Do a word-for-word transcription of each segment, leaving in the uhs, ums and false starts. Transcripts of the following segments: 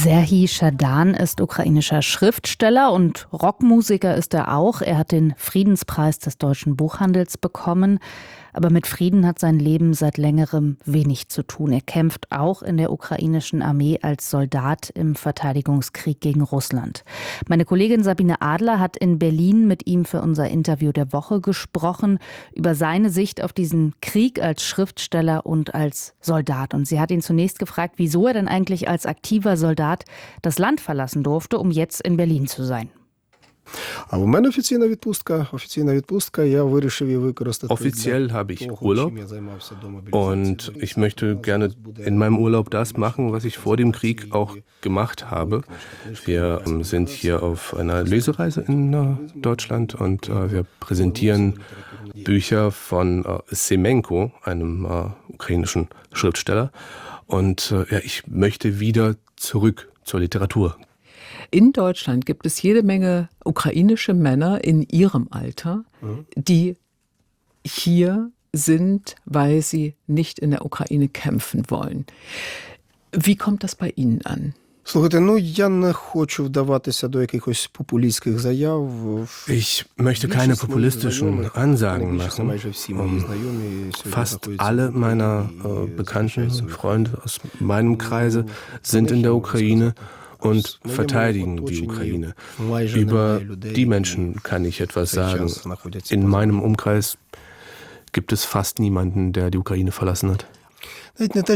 Serhij Schadan ist ukrainischer Schriftsteller und Rockmusiker ist er auch. Er hat den Friedenspreis des Deutschen Buchhandels bekommen. Aber mit Frieden hat sein Leben seit längerem wenig zu tun. Er kämpft auch in der ukrainischen Armee als Soldat im Verteidigungskrieg gegen Russland. Meine Kollegin Sabine Adler hat in Berlin mit ihm für unser Interview der Woche gesprochen, über seine Sicht auf diesen Krieg als Schriftsteller und als Soldat. Und sie hat ihn zunächst gefragt, wieso er denn eigentlich als aktiver Soldat das Land verlassen durfte, um jetzt in Berlin zu sein. Offiziell habe ich Urlaub und ich möchte gerne in meinem Urlaub das machen, was ich vor dem Krieg auch gemacht habe. Wir sind hier auf einer Lesereise in Deutschland und wir präsentieren Bücher von Semenko, einem ukrainischen Schriftsteller. Und ja, ich möchte wieder zurück zur Literatur. In Deutschland gibt es jede Menge ukrainische Männer in ihrem Alter, die hier sind, weil sie nicht in der Ukraine kämpfen wollen. Wie kommt das bei Ihnen an? Ich möchte keine populistischen Ansagen machen. Fast alle meiner äh, Bekannten, Freunde aus meinem Kreise sind in der Ukraine und verteidigen die Ukraine. Über die Menschen kann ich etwas sagen. In meinem Umkreis gibt es fast niemanden, der die Ukraine verlassen hat. Nicht,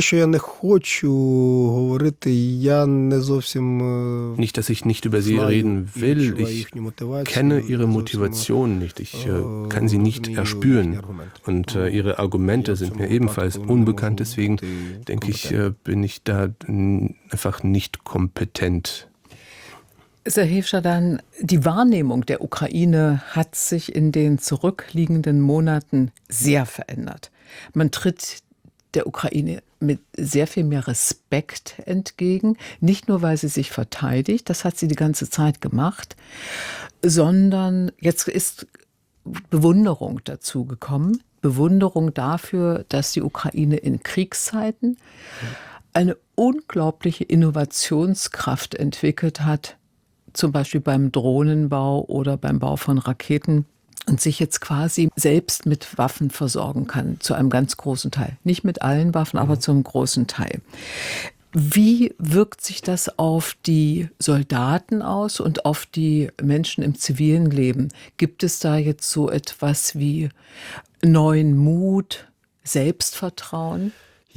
dass ich nicht über sie reden will. Ich kenne ihre Motivation nicht. Ich äh, kann sie nicht erspüren. Und äh, ihre Argumente sind mir ebenfalls unbekannt. Deswegen denke ich, äh, bin ich da n- einfach nicht kompetent. Serhij Schadan, die Wahrnehmung der Ukraine hat sich in den zurückliegenden Monaten sehr verändert. Man tritt der Ukraine mit sehr viel mehr Respekt entgegen. Nicht nur, weil sie sich verteidigt, das hat sie die ganze Zeit gemacht, sondern jetzt ist Bewunderung dazu gekommen. Bewunderung dafür, dass die Ukraine in Kriegszeiten eine unglaubliche Innovationskraft entwickelt hat, zum Beispiel beim Drohnenbau oder beim Bau von Raketen. Und sich jetzt quasi selbst mit Waffen versorgen kann, zu einem ganz großen Teil. Nicht mit allen Waffen, aber mhm. zu einem großen Teil. Wie wirkt sich das auf die Soldaten aus und auf die Menschen im zivilen Leben? Gibt es da jetzt so etwas wie neuen Mut, Selbstvertrauen?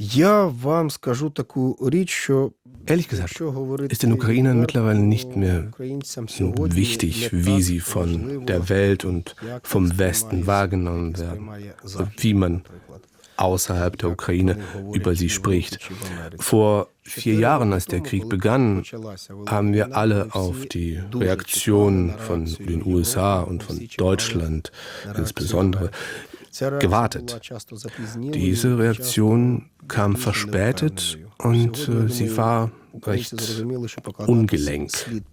Ehrlich gesagt ist den Ukrainern mittlerweile nicht mehr wichtig, wie sie von der Welt und vom Westen wahrgenommen werden, wie man außerhalb der Ukraine über sie spricht. Vor vier Jahren, als der Krieg begann, haben wir alle auf die Reaktion von den U S A und von Deutschland insbesondere gewartet. Diese Reaktion kam verspätet und äh, sie war recht ungelenk.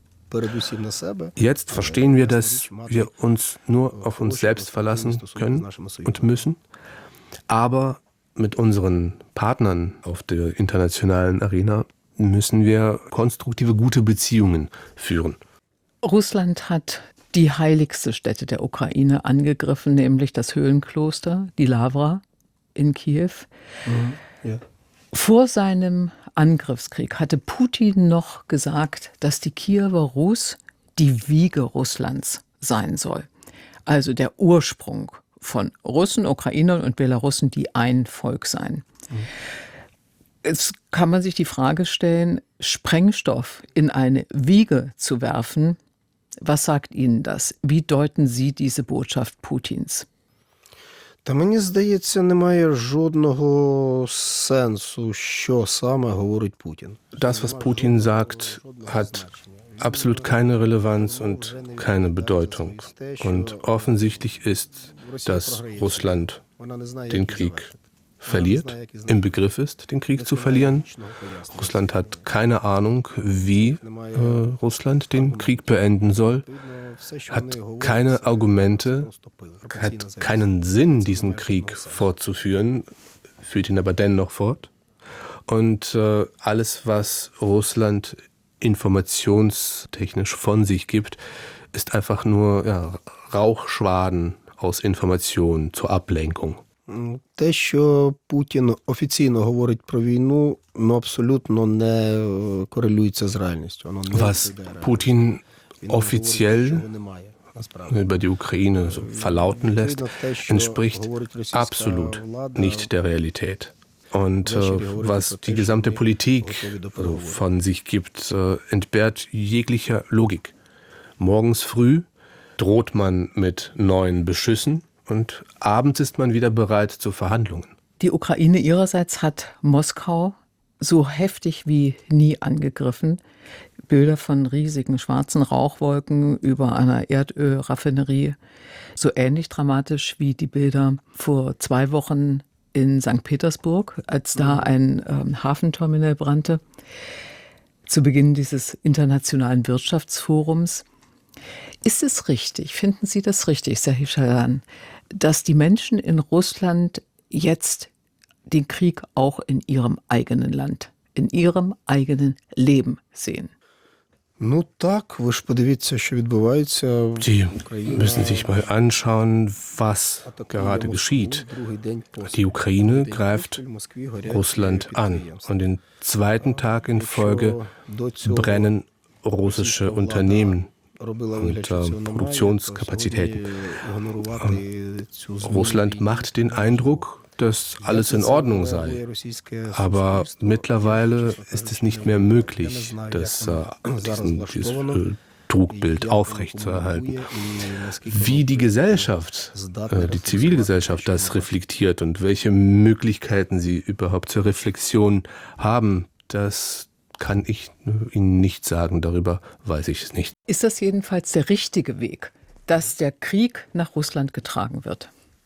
Jetzt verstehen wir, dass wir uns nur auf uns selbst verlassen können und müssen, aber mit unseren Partnern auf der internationalen Arena müssen wir konstruktive, gute Beziehungen führen. Russland hat die heiligste Stätte der Ukraine angegriffen, nämlich das Höhlenkloster, die Lawra in Kiew. Mhm, ja. Vor seinem Angriffskrieg hatte Putin noch gesagt, dass die Kiewer Rus die Wiege Russlands sein soll. Also der Ursprung von Russen, Ukrainern und Belarussen, die ein Volk seien. Mhm. Jetzt kann man sich die Frage stellen, Sprengstoff in eine Wiege zu werfen, was sagt Ihnen das? Wie deuten Sie diese Botschaft Putins? Та мені здається, немає жодного сенсу, що саме говорить Путін. Das, was Putin sagt, hat absolut keine Relevanz und keine Bedeutung. Und offensichtlich ist, dass Russland den Krieg verliert, im Begriff ist, den Krieg zu verlieren. Russland hat keine Ahnung, wie äh, Russland den Krieg beenden soll, hat keine Argumente, hat keinen Sinn, diesen Krieg fortzuführen, führt ihn aber dennoch fort. Und äh, alles, was Russland informationstechnisch von sich gibt, ist einfach nur ja, Rauchschwaden aus Informationen zur Ablenkung. Те, що Путін офіційно говорить про війну, ну абсолютно не корелюється з реальністю. Was Putin offiziell über die Ukraine so verlauten lässt, entspricht absolut nicht der Realität. Und äh, was die gesamte Politik äh, von sich gibt, äh, entbehrt jeglicher Logik. Morgens früh droht man mit neuen Beschüssen und abends ist man wieder bereit zu Verhandlungen. Die Ukraine ihrerseits hat Moskau so heftig wie nie angegriffen. Bilder von riesigen schwarzen Rauchwolken über einer Erdölraffinerie, so ähnlich dramatisch wie die Bilder vor zwei Wochen in Sankt Petersburg, als da ein ähm, Hafenterminal brannte, zu Beginn dieses internationalen Wirtschaftsforums. Ist es richtig, finden Sie das richtig, Serhii Shadan, dass die Menschen in Russland jetzt den Krieg auch in ihrem eigenen Land, in ihrem eigenen Leben sehen? Ну так, ви ж подивіться, що відбувається. Sie müssen sich mal anschauen, was gerade geschieht. Die Ukraine greift Russland an und den zweiten Tag in Folge brennen russische Unternehmen und äh, Produktionskapazitäten. Ähm, Russland macht den Eindruck, dass alles in Ordnung sei. Aber mittlerweile ist es nicht mehr möglich, das, äh, diesen, dieses äh, Trugbild aufrechtzuerhalten. Wie die Gesellschaft, äh, die Zivilgesellschaft das reflektiert und welche Möglichkeiten sie überhaupt zur Reflexion haben, das kann ich Ihnen nicht sagen. Darüber weiß ich es nicht. Ist das jedenfalls der richtige Weg, dass der Krieg nach Russland getragen wird?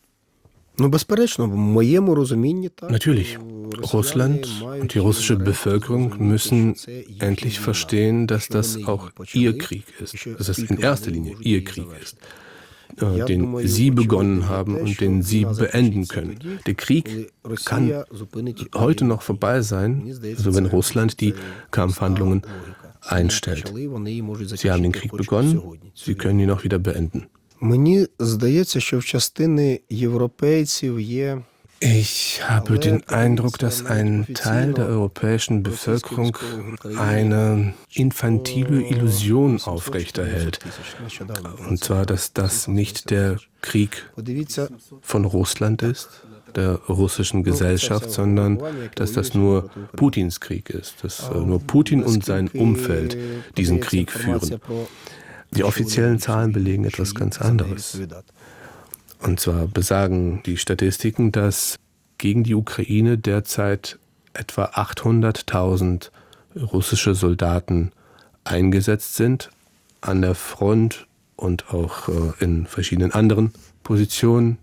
Natürlich. Russland und die russische Bevölkerung müssen endlich verstehen, dass das auch ihr Krieg ist. Dass es in erster Linie ihr Krieg ist, den sie begonnen haben und den sie beenden können. Der Krieg kann heute noch vorbei sein, also wenn Russland die Kampfhandlungen einstellt. Sie haben den Krieg begonnen, sie können ihn auch wieder beenden. Мені здається, що в частини європейців є Ich habe den Eindruck, dass ein Teil der europäischen Bevölkerung eine infantile Illusion aufrechterhält. Und zwar, dass das nicht der Krieg von Russland ist, der russischen Gesellschaft, sondern dass das nur Putins Krieg ist, dass nur Putin und sein Umfeld diesen Krieg führen. Die offiziellen Zahlen belegen etwas ganz anderes. Und zwar besagen die Statistiken, dass gegen die Ukraine derzeit etwa achthunderttausend russische Soldaten eingesetzt sind, an der Front und auch in verschiedenen anderen Positionen.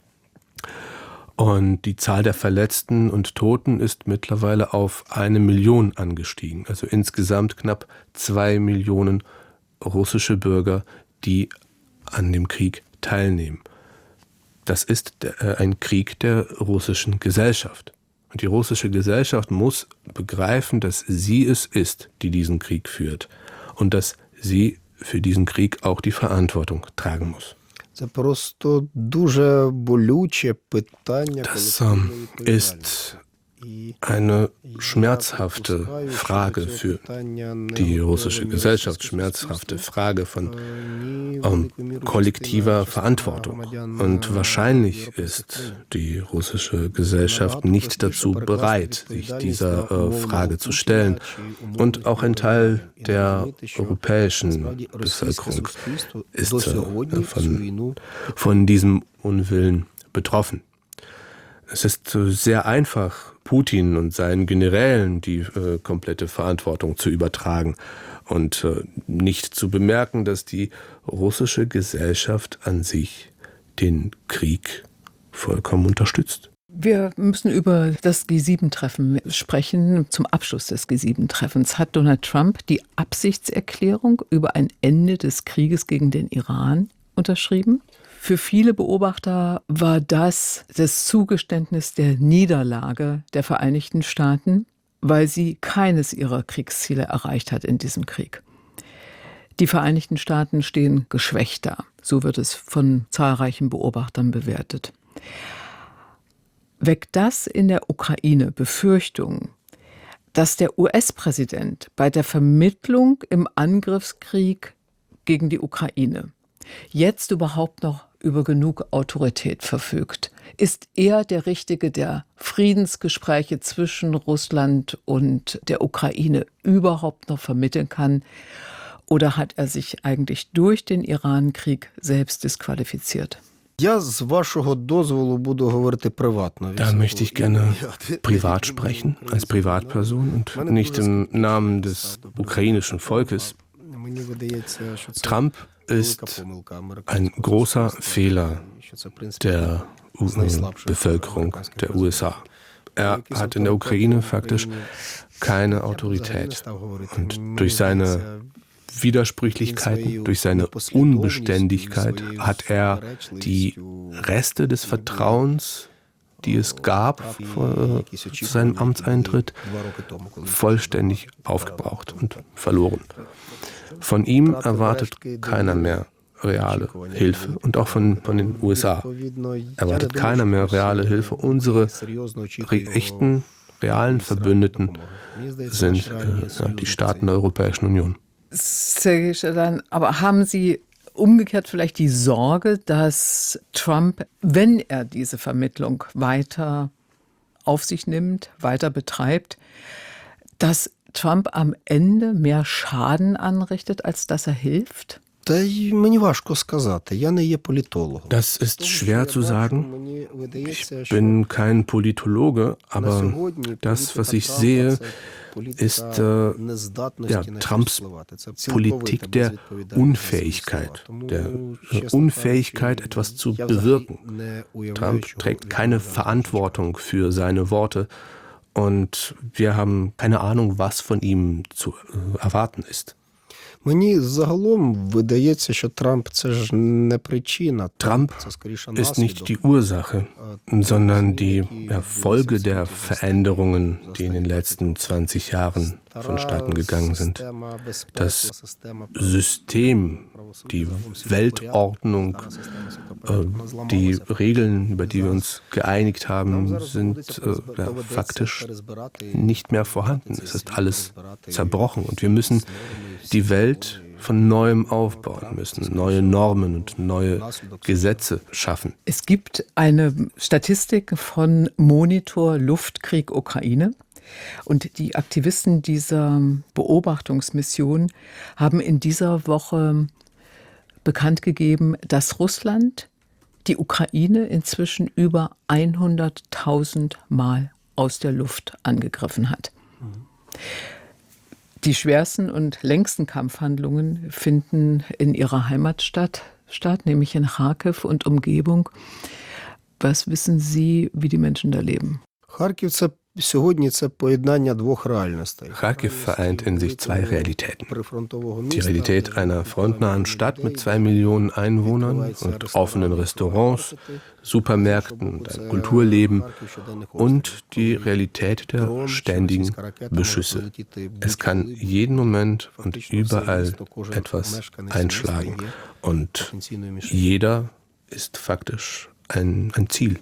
Und die Zahl der Verletzten und Toten ist mittlerweile auf eine Million angestiegen. Also insgesamt knapp zwei Millionen russische Bürger, die an dem Krieg teilnehmen. Das ist ein Krieg der russischen Gesellschaft. Und die russische Gesellschaft muss begreifen, dass sie es ist, die diesen Krieg führt. Und dass sie für diesen Krieg auch die Verantwortung tragen muss. Das ähm, ist eine schmerzhafte Frage für die russische Gesellschaft, schmerzhafte Frage von ähm, kollektiver Verantwortung. Und wahrscheinlich ist die russische Gesellschaft nicht dazu bereit, sich dieser äh, Frage zu stellen. Und auch ein Teil der europäischen Bevölkerung ist äh, von, von diesem Unwillen betroffen. Es ist äh, sehr einfach, Putin und seinen Generälen die äh, komplette Verantwortung zu übertragen und äh, nicht zu bemerken, dass die russische Gesellschaft an sich den Krieg vollkommen unterstützt. Wir müssen über das G sieben Treffen sprechen. Zum Abschluss des G sieben Treffens hat Donald Trump die Absichtserklärung über ein Ende des Krieges gegen den Iran unterschrieben. Für viele Beobachter war das das Zugeständnis der Niederlage der Vereinigten Staaten. weil sie keines ihrer Kriegsziele erreicht hat in diesem Krieg. Die Vereinigten Staaten stehen geschwächt da. So wird es von zahlreichen Beobachtern bewertet. Weckt das in der Ukraine Befürchtungen, dass der U S-Präsident bei der Vermittlung im Angriffskrieg gegen die Ukraine jetzt überhaupt noch über genug Autorität verfügt? Ist er der Richtige, der Friedensgespräche zwischen Russland und der Ukraine überhaupt noch vermitteln kann? Oder hat er sich eigentlich durch den Iran-Krieg selbst disqualifiziert? Da möchte ich gerne privat sprechen, als Privatperson und nicht im Namen des ukrainischen Volkes. Trump ist ein großer Fehler der Bevölkerung der U S A. Er hat in der Ukraine faktisch keine Autorität. Und durch seine Widersprüchlichkeiten, durch seine Unbeständigkeit hat er die Reste des Vertrauens, die es gab vor seinem Amtseintritt, vollständig aufgebraucht und verloren. Von ihm erwartet keiner mehr reale Hilfe und auch von, von den U S A erwartet keiner mehr reale Hilfe. Unsere re echten, realen Verbündeten sind äh, die Staaten der Europäischen Union. Sergej Schahdan, aber haben Sie umgekehrt vielleicht die Sorge, dass Trump, wenn er diese Vermittlung weiter auf sich nimmt, weiter betreibt, dass Trump am Ende mehr Schaden anrichtet, als dass er hilft? Das ist schwer zu sagen. Ich bin kein Politologe, aber das, was ich sehe, ist äh, ja, Trumps Politik der Unfähigkeit, der Unfähigkeit, etwas zu bewirken. Trump trägt keine Verantwortung für seine Worte und wir haben keine Ahnung, was von ihm zu äh, erwarten ist. Trump ist nicht die Ursache, sondern die ja, Folge der Veränderungen, die in den letzten zwanzig Jahren vonstatten gegangen sind. Das System, die Weltordnung, äh, die Regeln, über die wir uns geeinigt haben, sind äh, ja, faktisch nicht mehr vorhanden. Es ist alles zerbrochen und wir müssen die Welt von neuem aufbauen müssen, neue Normen und neue Gesetze schaffen. Es gibt eine Statistik von Monitor Luftkrieg Ukraine. Und die Aktivisten dieser Beobachtungsmission haben in dieser Woche bekannt gegeben, dass Russland die Ukraine inzwischen über hunderttausend Mal aus der Luft angegriffen hat. Mhm. Die schwersten und längsten Kampfhandlungen finden in ihrer Heimatstadt statt, nämlich in Charkiw und Umgebung. Was wissen Sie, wie die Menschen da leben? Charkiw vereint in sich zwei Realitäten. Die Realität einer frontnahen Stadt mit zwei Millionen Einwohnern und offenen Restaurants, Supermärkten und einem Kulturleben und die Realität der ständigen Beschüsse. Es kann jeden Moment und überall etwas einschlagen und jeder ist faktisch ein, ein Ziel.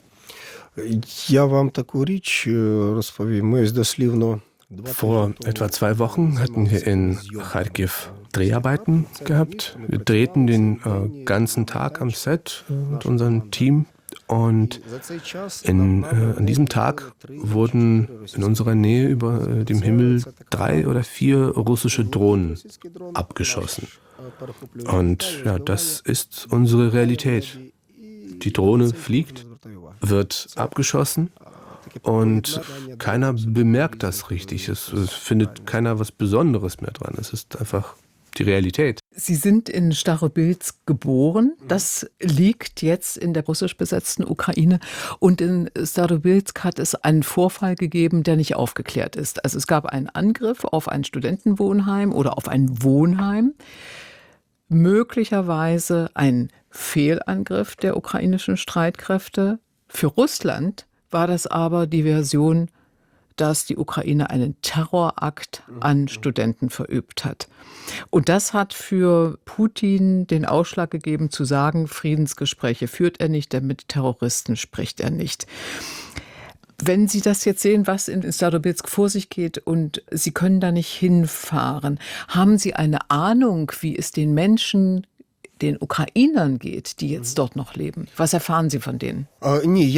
Vor etwa zwei Wochen hatten wir in Charkiw Dreharbeiten gehabt. Wir drehten den äh, ganzen Tag am Set mit unserem Team und in, äh, an diesem Tag wurden in unserer Nähe über äh, dem Himmel drei oder vier russische Drohnen abgeschossen. Und ja, das ist unsere Realität. Die Drohne fliegt, wird abgeschossen und keiner bemerkt das richtig. Es, es findet keiner was Besonderes mehr dran. Es ist einfach die Realität. Sie sind in Starobilsk geboren. Das liegt jetzt in der russisch besetzten Ukraine. Und in Starobilsk hat es einen Vorfall gegeben, der nicht aufgeklärt ist. Also es gab einen Angriff auf ein Studentenwohnheim oder auf ein Wohnheim. Möglicherweise ein Fehlangriff der ukrainischen Streitkräfte. Für Russland war das aber die Version dass die Ukraine einen Terrorakt an Studenten verübt hat. Und das hat für Putin den Ausschlag gegeben, zu sagen, Friedensgespräche führt er nicht, denn mit Terroristen spricht er nicht. Wenn Sie das jetzt sehen, was in Starobilsk vor sich geht und Sie können da nicht hinfahren, haben Sie eine Ahnung, wie es den Menschen, den Ukrainern geht, die jetzt dort noch leben? Was erfahren Sie von denen? Ich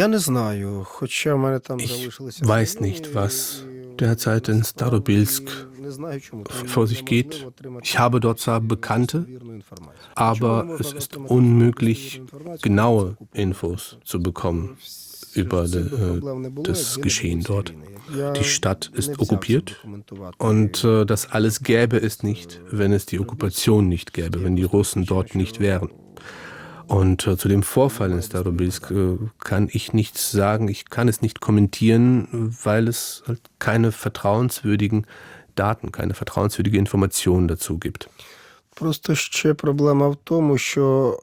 weiß nicht, was derzeit in Starobilsk vor sich geht. Ich habe dort zwar Bekannte, aber es ist unmöglich, genaue Infos zu bekommen über de, äh, das Geschehen dort. Die Stadt ist okkupiert und äh, das alles gäbe es nicht, wenn es die Okkupation nicht gäbe, wenn die Russen dort nicht wären. Und äh, zu dem Vorfall in Starobilsk äh, kann ich nichts sagen, ich kann es nicht kommentieren, weil es halt keine vertrauenswürdigen Daten, keine vertrauenswürdige Informationen dazu gibt. Просто ще проблема в тому, що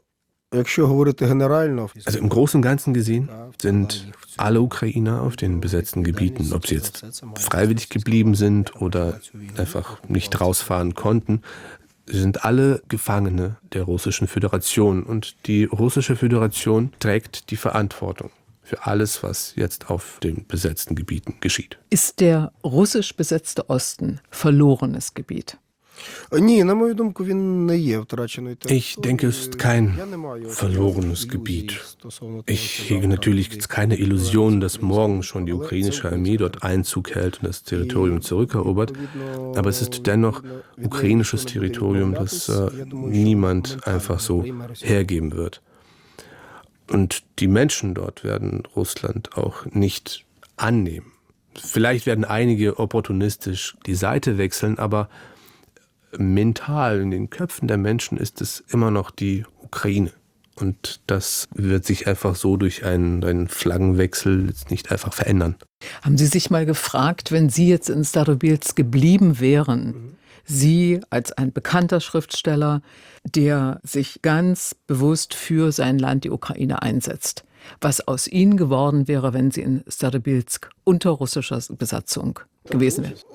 Also im Großen und Ganzen gesehen sind alle Ukrainer auf den besetzten Gebieten, ob sie jetzt freiwillig geblieben sind oder einfach nicht rausfahren konnten, sind alle Gefangene der Russischen Föderation. Und die Russische Föderation trägt die Verantwortung für alles, was jetzt auf den besetzten Gebieten geschieht. Ist der russisch besetzte Osten verlorenes Gebiet? Ich denke, es ist kein verlorenes Gebiet. Ich hege natürlich keine Illusion, dass morgen schon die ukrainische Armee dort Einzug hält und das Territorium zurückerobert. Aber es ist dennoch ukrainisches Territorium, das äh, niemand einfach so hergeben wird. Und die Menschen dort werden Russland auch nicht annehmen. Vielleicht werden einige opportunistisch die Seite wechseln, aber mental in den Köpfen der Menschen ist es immer noch die Ukraine. Und das wird sich einfach so durch einen, einen Flaggenwechsel jetzt nicht einfach verändern. Haben Sie sich mal gefragt, wenn Sie jetzt in Starobilsk geblieben wären, mhm. Sie als ein bekannter Schriftsteller, der sich ganz bewusst für sein Land, die Ukraine, einsetzt, was aus Ihnen geworden wäre, wenn Sie in Starobilsk unter russischer Besatzung gewesen wären?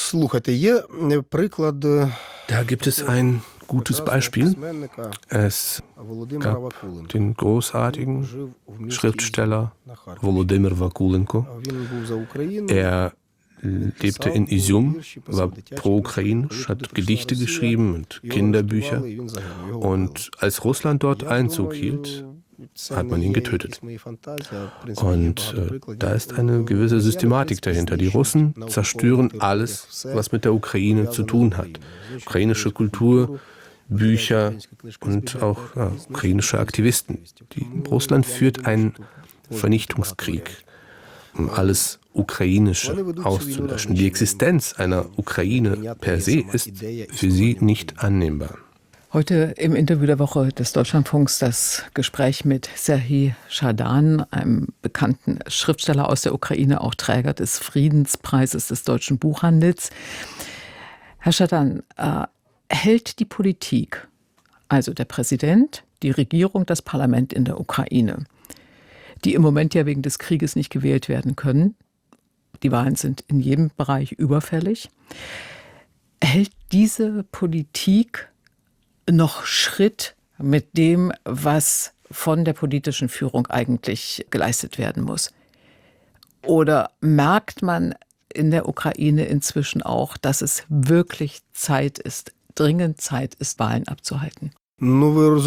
Da gibt es ein gutes Beispiel. Es gab den großartigen Schriftsteller Volodymyr Vakulenko. Er lebte in Izum, war pro-ukrainisch, hat Gedichte geschrieben und Kinderbücher. Und als Russland dort Einzug hielt, hat man ihn getötet. Und äh, da ist eine gewisse Systematik dahinter. Die Russen zerstören alles, was mit der Ukraine zu tun hat. Ukrainische Kultur, Bücher und auch ja, ukrainische Aktivisten. Die, Russland führt einen Vernichtungskrieg, um alles Ukrainische auszulöschen. Die Existenz einer Ukraine per se ist für sie nicht annehmbar. Heute im Interview der Woche des Deutschlandfunks das Gespräch mit Serhij Schadan, einem bekannten Schriftsteller aus der Ukraine, auch Träger des Friedenspreises des deutschen Buchhandels. Herr Schadan, äh, hält die Politik, also der Präsident, die Regierung, das Parlament in der Ukraine, die im Moment ja wegen des Krieges nicht gewählt werden können, die Wahlen sind in jedem Bereich überfällig, hält diese Politik noch Schritt mit dem, was von der politischen Führung eigentlich geleistet werden muss? Oder merkt man in der Ukraine inzwischen auch, dass es wirklich Zeit ist, dringend Zeit ist, Wahlen abzuhalten? In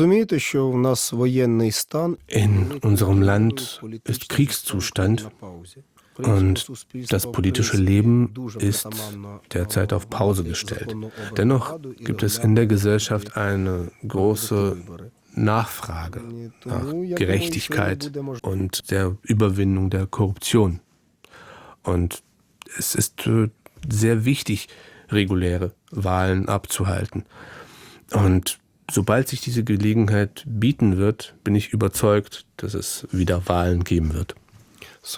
unserem Land ist Kriegszustand und das politische Leben ist derzeit auf Pause gestellt. Dennoch gibt es in der Gesellschaft eine große Nachfrage nach Gerechtigkeit und der Überwindung der Korruption. Und es ist sehr wichtig, reguläre Wahlen abzuhalten. Und sobald sich diese Gelegenheit bieten wird, bin ich überzeugt, dass es wieder Wahlen geben wird. Das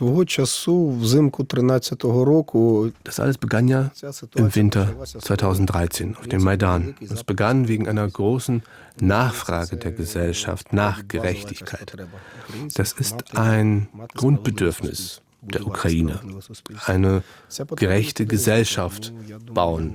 alles begann ja im Winter zweitausenddreizehn auf dem Maidan. Es begann wegen einer großen Nachfrage der Gesellschaft nach Gerechtigkeit. Das ist ein Grundbedürfnis der Ukraine, eine gerechte Gesellschaft bauen.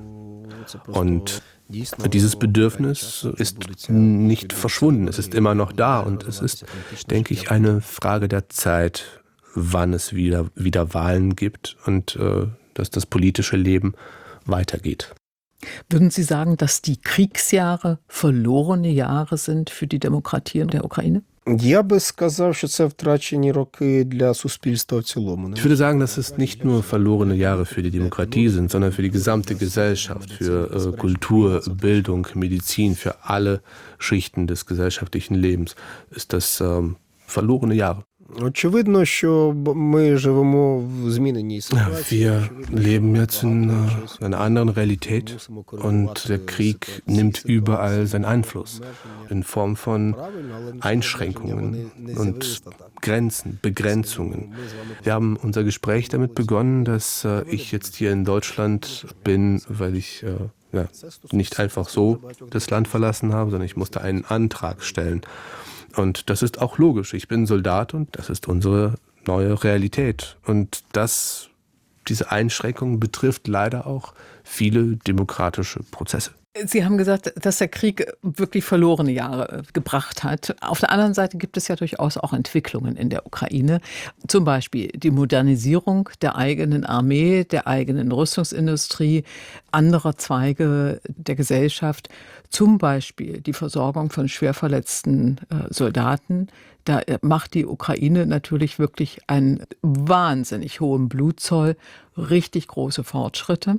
Und dieses Bedürfnis ist nicht verschwunden, es ist immer noch da und es ist, denke ich, eine Frage der Zeit, wann es wieder, wieder Wahlen gibt und äh, dass das politische Leben weitergeht. Würden Sie sagen, dass die Kriegsjahre verlorene Jahre sind für die Demokratie in der Ukraine? Я би сказав, що це втрачені роки для суспільства в цілому. Ich würde sagen, dass es nicht nur verlorene Jahre für die Demokratie sind, sondern für die gesamte Gesellschaft, für äh, Kultur, Bildung, Medizin, für alle Schichten des gesellschaftlichen Lebens ist das ähm, verlorene Jahre. Очевидно, що ми живемо в зміненій ситуації. Wir leben jetzt in äh, einer anderen Realität und der Krieg nimmt überall seinen Einfluss in Form von Einschränkungen und Grenzen, Begrenzungen. Wir haben unser Gespräch damit begonnen, dass äh, ich jetzt hier in Deutschland bin, weil ich äh, ja, nicht einfach so das Land verlassen habe, sondern ich musste einen Antrag stellen. Und das ist auch logisch. Ich bin Soldat und das ist unsere neue Realität. Und das, diese Einschränkung betrifft leider auch viele demokratische Prozesse. Sie haben gesagt, dass der Krieg wirklich verlorene Jahre gebracht hat. Auf der anderen Seite gibt es ja durchaus auch Entwicklungen in der Ukraine. Zum Beispiel die Modernisierung der eigenen Armee, der eigenen Rüstungsindustrie, anderer Zweige der Gesellschaft. Zum Beispiel die Versorgung von schwer verletzten äh, Soldaten. Da macht die Ukraine natürlich wirklich einen wahnsinnig hohen Blutzoll, richtig große Fortschritte.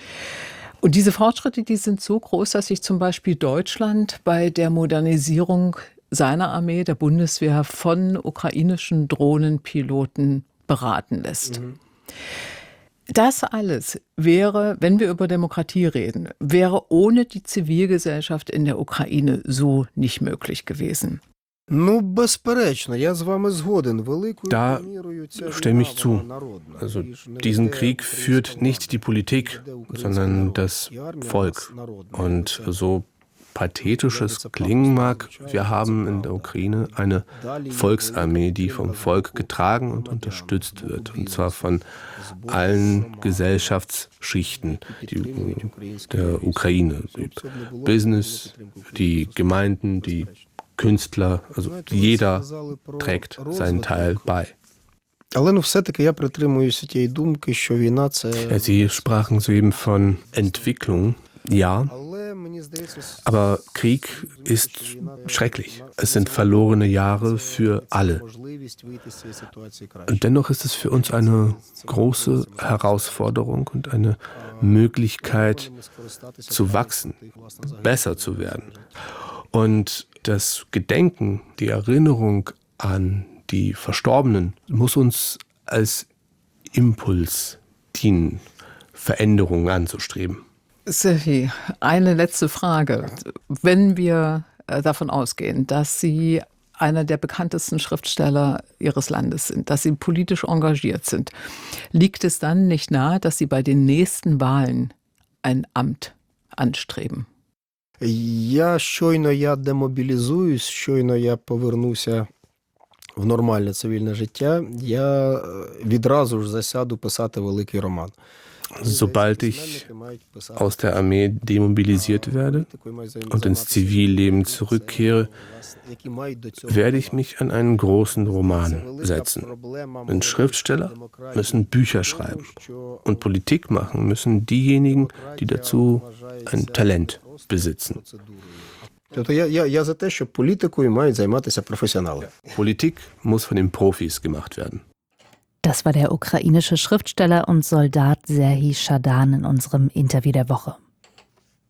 Und diese Fortschritte, die sind so groß, dass sich zum Beispiel Deutschland bei der Modernisierung seiner Armee, der Bundeswehr, von ukrainischen Drohnenpiloten beraten lässt. Mhm. Das alles wäre, wenn wir über Demokratie reden, wäre ohne die Zivilgesellschaft in der Ukraine so nicht möglich gewesen. Da stimme ich zu. Also diesen Krieg führt nicht die Politik, sondern das Volk. Und so pathetisch es klingen mag, wir haben in der Ukraine eine Volksarmee, die vom Volk getragen und unterstützt wird. Und zwar von allen Gesellschaftsschichten die, der Ukraine. Die Business, die Gemeinden, die Künstler, also jeder trägt seinen Teil bei. Ja, Sie sprachen soeben von Entwicklung. Ja, aber Krieg ist schrecklich. Es sind verlorene Jahre für alle. Und dennoch ist es für uns eine große Herausforderung und eine Möglichkeit zu wachsen, besser zu werden. Und das Gedenken, die Erinnerung an die Verstorbenen muss uns als Impuls dienen, Veränderungen anzustreben. Serhii, eine letzte Frage. Wenn wir davon ausgehen, dass Sie einer der bekanntesten Schriftsteller Ihres Landes sind, dass Sie politisch engagiert sind, liegt es dann nicht nahe, dass Sie bei den nächsten Wahlen ein Amt anstreben? Я щойно я демобілізуюсь, щойно я повернуся в нормальне цивільне життя, я відразу ж засяду писати великий роман. Sobald ich aus der Armee demobilisiert werde und ins Zivilleben zurückkehre, werde ich mich an einen großen Roman setzen. Denn Schriftsteller müssen Bücher schreiben und Politik machen müssen diejenigen, die dazu ein Talent besitzen. Politik muss von den Profis gemacht werden. Das war der ukrainische Schriftsteller und Soldat Serhii Schadan in unserem Interview der Woche.